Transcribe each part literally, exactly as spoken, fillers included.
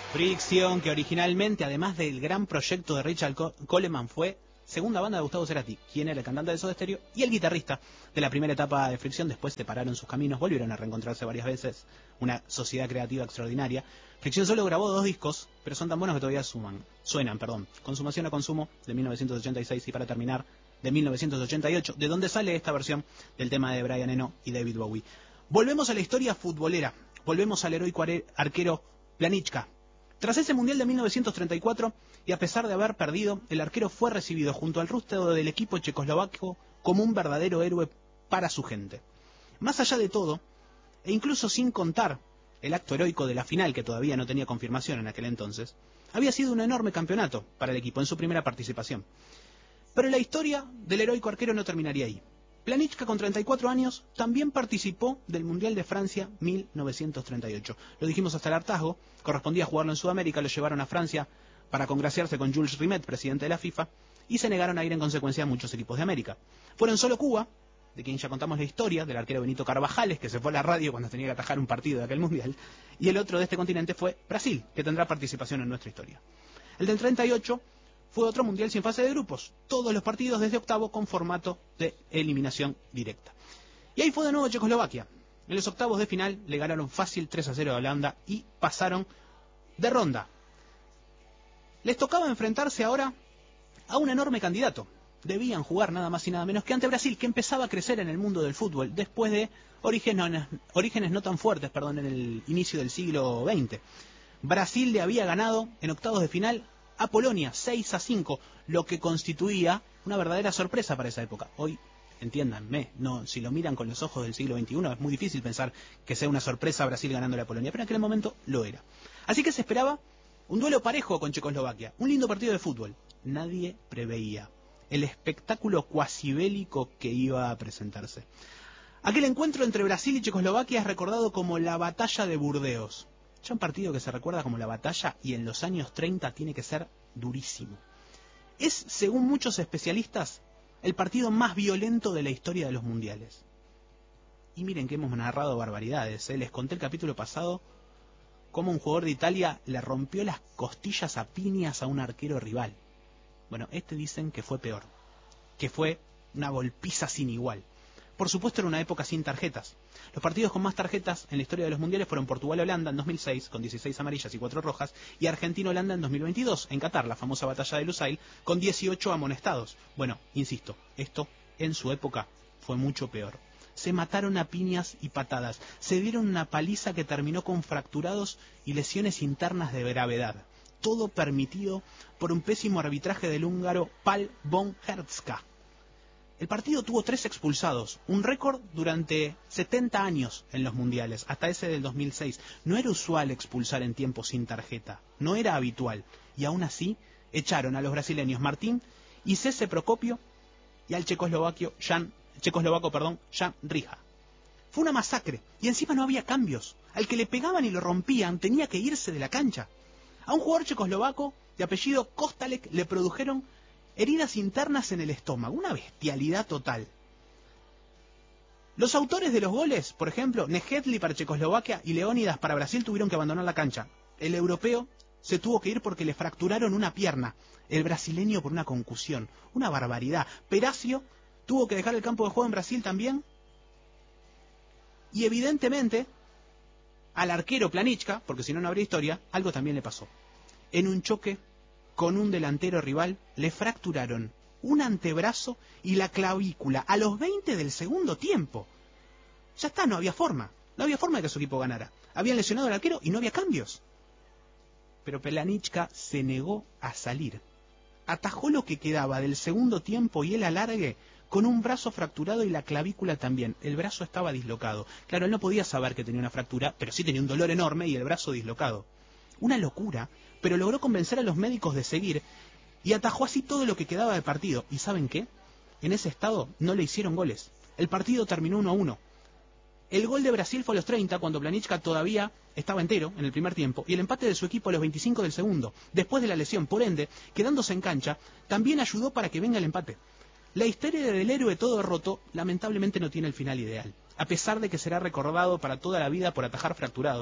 Fricción, que originalmente, además del gran proyecto de Richard Coleman, fue segunda banda de Gustavo Cerati, quien era el cantante de Soda Stereo y el guitarrista de la primera etapa de Fricción. Después separaron sus caminos, volvieron a reencontrarse varias veces, una sociedad creativa extraordinaria. Fricción solo grabó dos discos, pero son tan buenos que todavía suman, suenan, perdón. Consumación a consumo, de mil novecientos ochenta y seis, y para terminar, de mil novecientos ochenta y ocho, de donde sale esta versión del tema de Brian Eno y David Bowie. Volvemos a la historia futbolera, volvemos al heroico arquero Planichka. Tras ese Mundial de mil novecientos treinta y cuatro, y a pesar de haber perdido, el arquero fue recibido junto al resto del equipo checoslovaco como un verdadero héroe para su gente. Más allá de todo, e incluso sin contar el acto heroico de la final, que todavía no tenía confirmación en aquel entonces, había sido un enorme campeonato para el equipo en su primera participación. Pero la historia del heroico arquero no terminaría ahí. Planichka, con treinta y cuatro años, también participó del Mundial de Francia mil novecientos treinta y ocho. Lo dijimos hasta el hartazgo, correspondía jugarlo en Sudamérica, lo llevaron a Francia para congraciarse con Jules Rimet, presidente de la FIFA, y se negaron a ir en consecuencia a muchos equipos de América. Fueron solo Cuba, de quien ya contamos la historia, del arquero Benito Carvajales, que se fue a la radio cuando tenía que atajar un partido de aquel Mundial, y el otro de este continente fue Brasil, que tendrá participación en nuestra historia. El del treinta y ocho fue otro mundial sin fase de grupos, todos los partidos desde octavo con formato de eliminación directa. Y ahí fue de nuevo Checoslovaquia. En los octavos de final le ganaron fácil tres a cero a Holanda y pasaron de ronda. Les tocaba enfrentarse ahora a un enorme candidato. Debían jugar nada más y nada menos que ante Brasil, que empezaba a crecer en el mundo del fútbol después de orígenes, orígenes no tan fuertes, perdón, en el inicio del siglo veinte. Brasil le había ganado en octavos de final a Polonia seis a cinco, lo que constituía una verdadera sorpresa para esa época. Hoy, entiéndanme, no, si lo miran con los ojos del siglo veintiuno, es muy difícil pensar que sea una sorpresa Brasil ganándole a Polonia, pero en aquel momento lo era. Así que se esperaba un duelo parejo con Checoslovaquia, un lindo partido de fútbol. Nadie preveía el espectáculo cuasi bélico que iba a presentarse. Aquel encuentro entre Brasil y Checoslovaquia es recordado como la Batalla de Burdeos. Ya un partido que se recuerda como la batalla y en los años treinta tiene que ser durísimo. Es, según muchos especialistas, el partido más violento de la historia de los mundiales. Y miren que hemos narrado barbaridades, ¿eh? Les conté el capítulo pasado cómo un jugador de Italia le rompió las costillas a piñas a un arquero rival. Bueno, este dicen que fue peor, que fue una golpiza sin igual. Por supuesto, era una época sin tarjetas. Los partidos con más tarjetas en la historia de los mundiales fueron Portugal-Holanda en dos mil seis, con dieciséis amarillas y cuatro rojas, y Argentina-Holanda en dos mil veintidós, en Qatar, la famosa batalla de Lusail, con dieciocho amonestados. Bueno, insisto, esto en su época fue mucho peor. Se mataron a piñas y patadas, se dieron una paliza que terminó con fracturados y lesiones internas de gravedad. Todo permitido por un pésimo arbitraje del húngaro Pál von Hertzka. El partido tuvo tres expulsados, un récord durante setenta años en los mundiales, hasta ese del dos mil seis. No era usual expulsar en tiempo sin tarjeta, no era habitual. Y aún así, echaron a los brasileños Martín y Cese Procopio y al checoslovaco Jan, checoslovaco, perdón, Jan Rija. Fue una masacre, y encima no había cambios. Al que le pegaban y lo rompían tenía que irse de la cancha. A un jugador checoslovaco de apellido Kostalek le produjeron heridas internas en el estómago, una bestialidad total. Los autores de los goles, por ejemplo, Nejedli para Checoslovaquia y Leónidas para Brasil, tuvieron que abandonar la cancha. El europeo se tuvo que ir porque le fracturaron una pierna, el brasileño por una concusión, una barbaridad. Peracio tuvo que dejar el campo de juego en Brasil también, y evidentemente al arquero Planichka, porque si no no habría historia, algo también le pasó. En un choque con un delantero rival, le fracturaron un antebrazo y la clavícula a los veinte del segundo tiempo. Ya está, no había forma. No había forma de que su equipo ganara. Habían lesionado al arquero y no había cambios. Pero Planichka se negó a salir. Atajó lo que quedaba del segundo tiempo y el alargue con un brazo fracturado y la clavícula también. El brazo estaba dislocado. Claro, él no podía saber que tenía una fractura, pero sí tenía un dolor enorme y el brazo dislocado. Una locura, pero logró convencer a los médicos de seguir y atajó así todo lo que quedaba del partido. ¿Y saben qué? En ese estado no le hicieron goles. El partido terminó uno a uno. El gol de Brasil fue a los treinta, cuando Planichka todavía estaba entero en el primer tiempo, y el empate de su equipo a los veinticinco del segundo, después de la lesión. Por ende, quedándose en cancha, también ayudó para que venga el empate. La historia del héroe todo roto lamentablemente no tiene el final ideal, a pesar de que será recordado para toda la vida por atajar fracturado,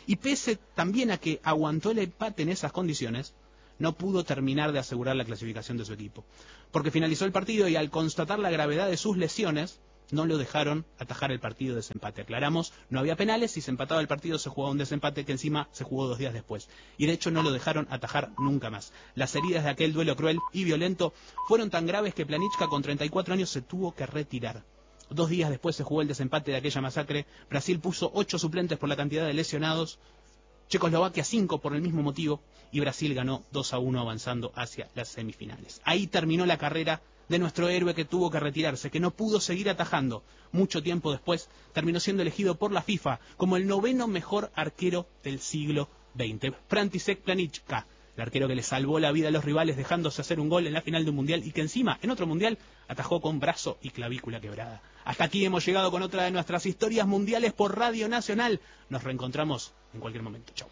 Y pese también a que aguantó el empate en esas condiciones, no pudo terminar de asegurar la clasificación de su equipo. Porque finalizó el partido y al constatar la gravedad de sus lesiones, no lo dejaron atajar el partido de desempate. Aclaramos, no había penales, si se empataba el partido se jugaba un desempate que encima se jugó dos días después. Y de hecho no lo dejaron atajar nunca más. Las heridas de aquel duelo cruel y violento fueron tan graves que Planička con treinta y cuatro años se tuvo que retirar. Dos días después se jugó el desempate de aquella masacre. Brasil puso ocho suplentes por la cantidad de lesionados, Checoslovaquia cinco por el mismo motivo, y Brasil ganó dos a uno avanzando hacia las semifinales. Ahí terminó la carrera de nuestro héroe que tuvo que retirarse, que no pudo seguir atajando. Mucho tiempo después terminó siendo elegido por la FIFA como el noveno mejor arquero del siglo veinte. František Planička, el arquero que le salvó la vida a los rivales dejándose hacer un gol en la final de un mundial y que encima en otro mundial atajó con brazo y clavícula quebrada. Hasta aquí hemos llegado con otra de nuestras historias mundiales por Radio Nacional. Nos reencontramos en cualquier momento. Chau.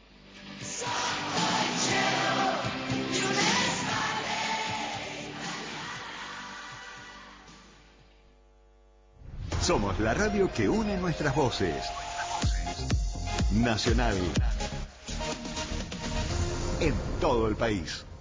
Somos la radio que une nuestras voces. Nacional. En todo el país.